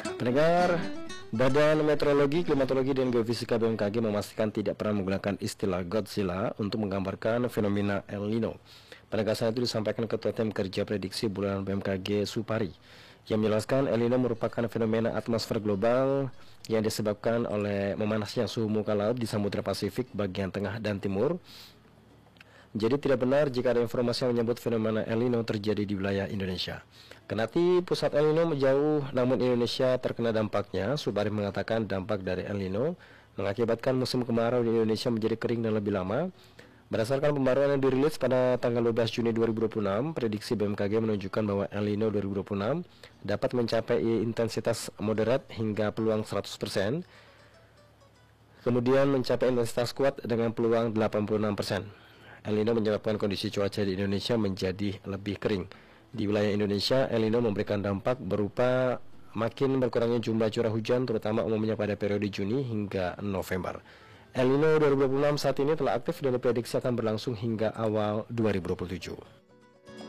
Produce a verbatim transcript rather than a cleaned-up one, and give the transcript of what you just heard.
Pendengar, Badan Meteorologi, Klimatologi, dan Geofisika B M K G memastikan tidak pernah menggunakan istilah Godzilla untuk menggambarkan fenomena El Nino. Penegasan itu disampaikan Ketua Tim Kerja Prediksi Bulanan B M K G Supari, yang menjelaskan El Nino merupakan fenomena atmosfer global yang disebabkan oleh memanasnya suhu muka laut di Samudra Pasifik bagian tengah dan timur. Jadi tidak benar jika ada informasi yang menyebut fenomena El Nino terjadi di wilayah Indonesia. Kendati pusat El Nino menjauh, namun Indonesia terkena dampaknya. Supari mengatakan dampak dari El Nino mengakibatkan musim kemarau di Indonesia menjadi kering dan lebih lama. Berdasarkan pembaruan yang dirilis pada tanggal dua belas Juni dua ribu dua puluh enam, prediksi B M K G menunjukkan bahwa El Nino dua ribu dua puluh enam dapat mencapai intensitas moderat hingga peluang seratus persen, kemudian mencapai intensitas kuat dengan peluang delapan puluh enam persen. El Nino menyebabkan kondisi cuaca di Indonesia menjadi lebih kering. Di wilayah Indonesia, El Nino memberikan dampak berupa makin berkurangnya jumlah curah hujan, terutama umumnya pada periode Juni hingga November. El Nino dua ribu dua puluh enam saat ini telah aktif dan diprediksi akan berlangsung hingga awal dua ribu dua puluh tujuh.